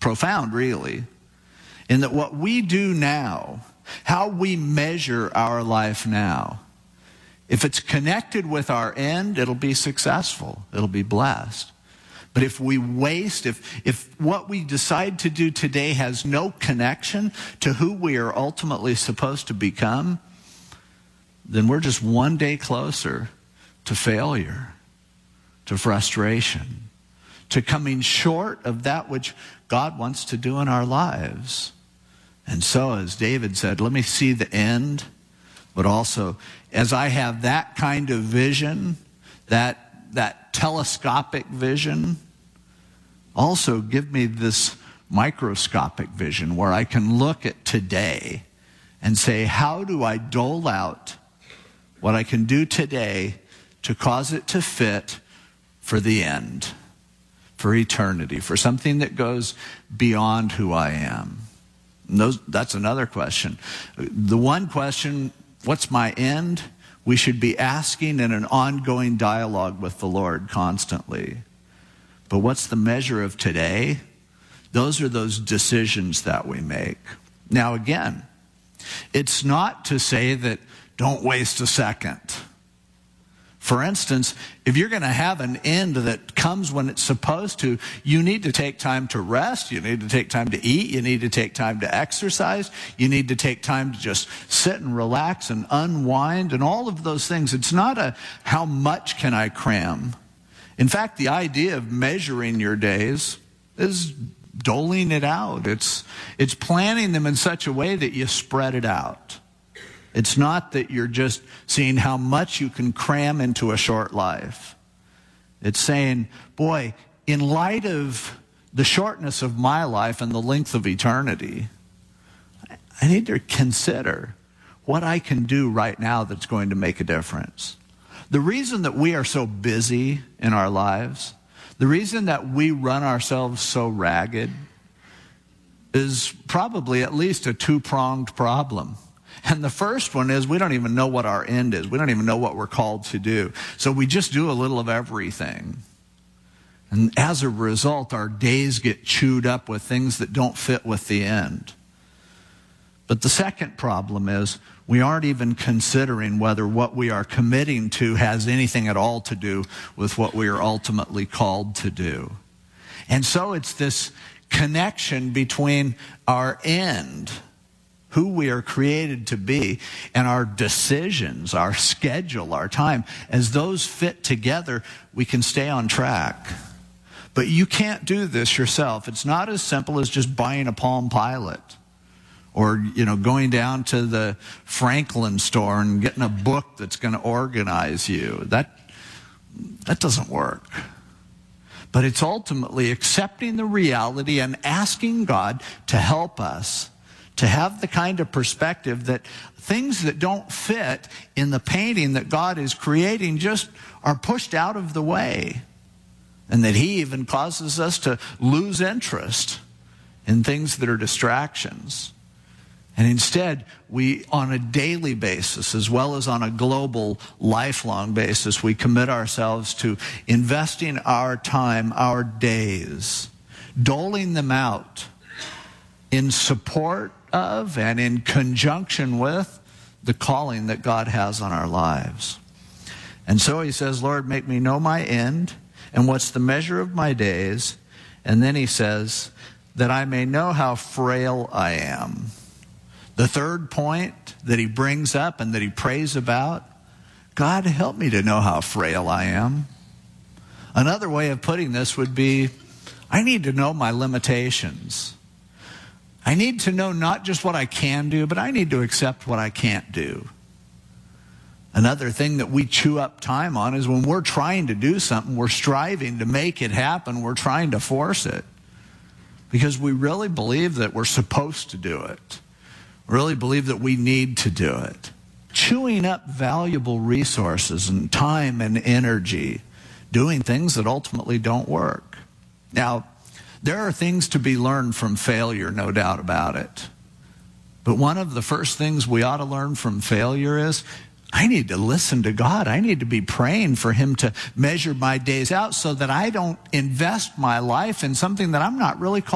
profound, really, in that what we do now, how we measure our life now, if it's connected with our end, it'll be successful. It'll be blessed. But if we waste, if what we decide to do today has no connection to who we are ultimately supposed to become, then we're just one day closer to failure, to frustration, to coming short of that which God wants to do in our lives. And so, as David said, let me see the end, but also, as I have that kind of vision, that telescopic vision, also give me this microscopic vision where I can look at today and say, how do I dole out what I can do today to cause it to fit for the end, for eternity, for something that goes beyond who I am? And that's another question. The one question, what's my end? We should be asking in an ongoing dialogue with the Lord constantly. But what's the measure of today? Those are those decisions that we make. Now again, it's not to say that don't waste a second. For instance, if you're going to have an end that comes when it's supposed to, you need to take time to rest, you need to take time to eat, you need to take time to exercise, you need to take time to just sit and relax and unwind and all of those things. It's not a how much can I cram. In fact, the idea of measuring your days is doling it out. It's planning them in such a way that you spread it out. It's not that you're just seeing how much you can cram into a short life. It's saying, boy, in light of the shortness of my life and the length of eternity, I need to consider what I can do right now that's going to make a difference. The reason that we are so busy in our lives, the reason that we run ourselves so ragged, is probably at least a two-pronged problem. And the first one is we don't even know what our end is. We don't even know what we're called to do. So we just do a little of everything. And as a result, our days get chewed up with things that don't fit with the end. But the second problem is we aren't even considering whether what we are committing to has anything at all to do with what we are ultimately called to do. And so it's this connection between our end, who we are created to be, and our decisions, our schedule, our time. As those fit together, we can stay on track. But you can't do this yourself. It's not as simple as just buying a Palm Pilot or, going down to the Franklin store and getting a book that's going to organize you. That doesn't work. But it's ultimately accepting the reality and asking God to help us to have the kind of perspective that things that don't fit in the painting that God is creating just are pushed out of the way. And that He even causes us to lose interest in things that are distractions. And instead, we, on a daily basis, as well as on a global, lifelong basis, we commit ourselves to investing our time, our days, doling them out in support of and in conjunction with the calling that God has on our lives. And so he says, Lord, make me know my end and what's the measure of my days. And then he says, that I may know how frail I am. The third point that he brings up and that he prays about, God, help me to know how frail I am. Another way of putting this would be, I need to know my limitations. I need to know not just what I can do, but I need to accept what I can't do. Another thing that we chew up time on is when we're trying to do something, we're striving to make it happen, we're trying to force it. Because we really believe that we're supposed to do it. Really believe that we need to do it. Chewing up valuable resources and time and energy, doing things that ultimately don't work. Now, there are things to be learned from failure, no doubt about it. But one of the first things we ought to learn from failure is, I need to listen to God. I need to be praying for Him to measure my days out so that I don't invest my life in something that I'm not really called